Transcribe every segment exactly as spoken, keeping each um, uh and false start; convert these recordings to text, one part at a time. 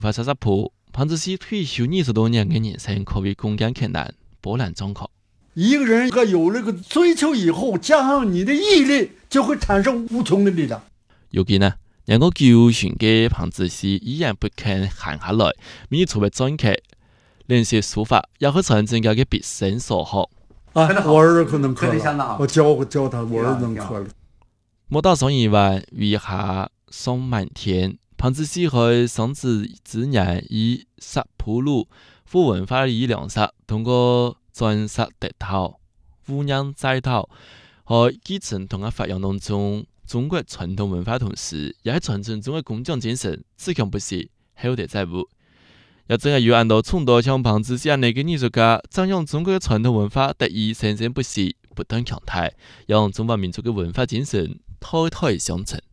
发查查破，彭子熙退休二十多年的人生可谓攻坚困难，波澜壮阔。 一个人个有那个追求以后，加上你的毅力，就会产生无穷的力量。 如今呢，两个九旬的彭子熙依然不肯闲下来，每日出外赚钱，练习书法，也会传承他的毕生所学。 啊，我儿子可能可了，我教教他，我儿子能可了。 莫打上一万，为下上满天。彭子熙和生子之年以石铺路、富文化以粮食，通过钻石得头、污染摘头和继承同嘅发扬当中中国传统文化，同时也係传承中國工匠精神，自強不息，後代在物。也正係要按照重多像彭子熙呢嘅藝術家，讚揚中國嘅傳統文化得以生生不息、不斷強大，讓中華民族嘅文化精神代代相承。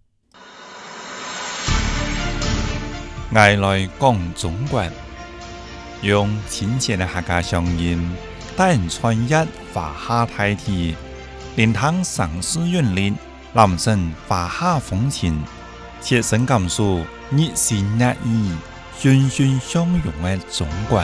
愛來講中國，用親切的客家鄉音，帶人穿越華夏大地，連通城市韻律，臨身華夏風情，切身感受熱情熱意、欣欣相融的中國。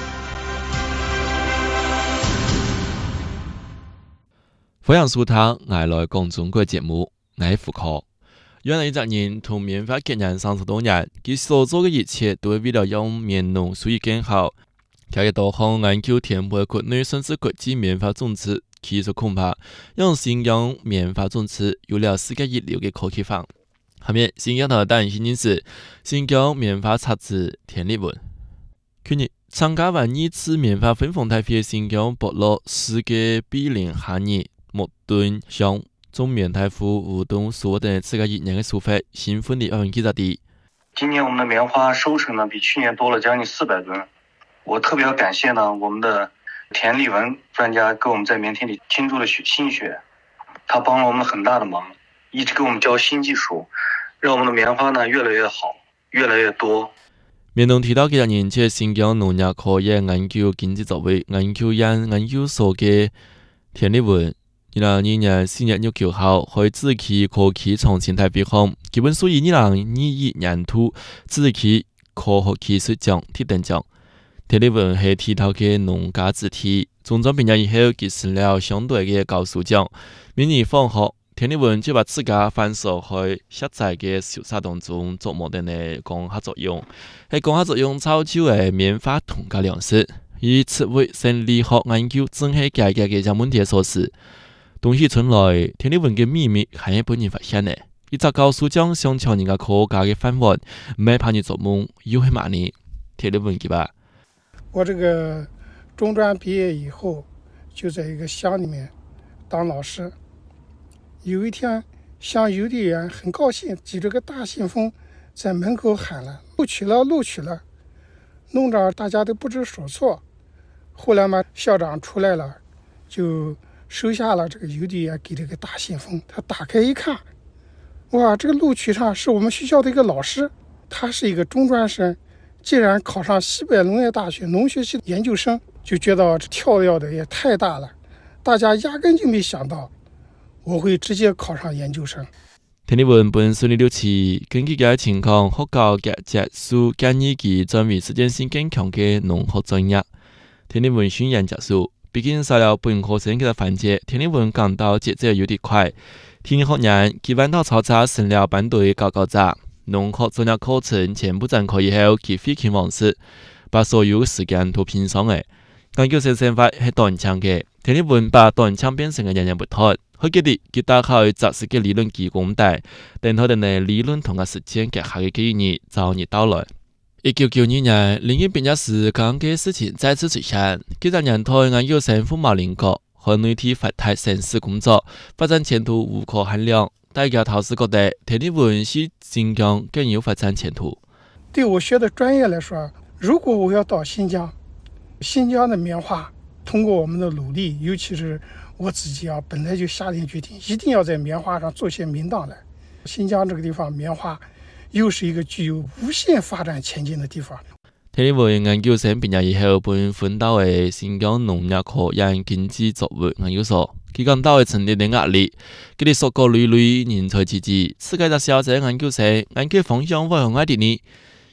歡迎收聽《愛來講中國》節目，我係傅科。原來一隻人同棉花結緣三十多年，佢所做嘅一切都係為了讓棉農收益更好。佢嘅多項研究填補國內甚至國際棉花種植技術恐怕，讓新疆棉花種植有了世界一流嘅科技範。下面新疆頭單新認識新疆棉花雜誌田立文。去年參加完二次棉花分封大會嘅新疆部落世界比鄰下年莫敦鄉中棉大夫吳東所等自個一年嘅收穫，興奮地問記者地。 今年我們的棉花收成呢，比去年多了將近四百噸。我特別要感謝呢，我們的田立文專家給我們在棉田裡傾注了心血，他幫了我們很大的忙，一直給我們教新技術，讓我們的棉花呢越來越好，越來越多。 棉農提到幾年前新疆農業科研研究經濟作為研究院研究所嘅田立文。二零二二年四月廿九號喺紫氣科技創新大會上，基本屬於二零二一年度紫氣科學技術獎鐵等獎。田立文係提到嘅農家子弟，中專畢業以後結識了相對嘅教書獎。明年放學，田立文就把自家反射喺實際嘅實習當中琢磨定嘅光合作用，喺光合作用造就嘅棉花同價糧食。以此為生理學研究正係解決嘅一個問題所示。東西村來，田立文嘅秘密係一本人發現嘅。一隻教書獎想搶人家科學家嘅飯碗，唔係怕你做夢，又係罵你。田立文記吧。 我這個中專畢業以後，就在一個鄉裡面當老師。有一天，鄉郵遞員很高興，舉着個大信封在門口喊了：“錄取了，錄取了！”弄着大家都不知所措。後來嘛，校長出來了，就收下了這個郵遞員給這個大信封。他打開一看，哇，這個錄取上是我們學校的一個老師，他是一個中專生。既然考上西北農業大學農學系研究生，就覺得這跳躍的也太大了，大家壓根就沒想到我會直接考上研究生。 田立文本順利錄取，根據嘅情況，學校嘅結束建議佢轉為實踐性更強嘅農學專業。田立文宣言結束，畢竟少了本科生嘅環節，田立文感到節奏有啲快。天學年，佢彎道超車成了班隊佼佼者。農學專業課程全部展開以後，佢廢寢忘食，把所有時間都拼上嘅。研究生生活係短槍嘅，田立文把短槍變成嘅人人不脫。佢記得佢打開雜誌嘅理論基工帶，等佢哋嘅理論同嘅實踐結合嘅幾年早日到來。一九九二年，另一畢業時，咁嘅事情再次出現。幾十年代研究生赴馬鄰國，喺內地發泰城市工作，發展前途無可限量。大家都是覺得田立文是新疆更有發展前途。 對我學的專業來說，如果我要到新疆，新疆的棉花通過我們的努力，尤其是我自己啊，本來就下定決定，一定要在棉花上做些名堂來。新疆這個地方棉花又是一個具有無限發展前景的地方。 田立文研究生畢業以後，本分到嘅新疆農業科研經濟作物研究所。佢感到成立的壓力，佢哋所過累累人才濟濟，世界嘅小鎮研究生研究方向會向外地呢？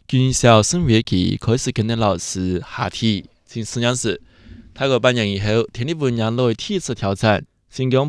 军校升学期开始跟着老师下体，请实验室。太过半年以后，天气温让来体测挑战，新疆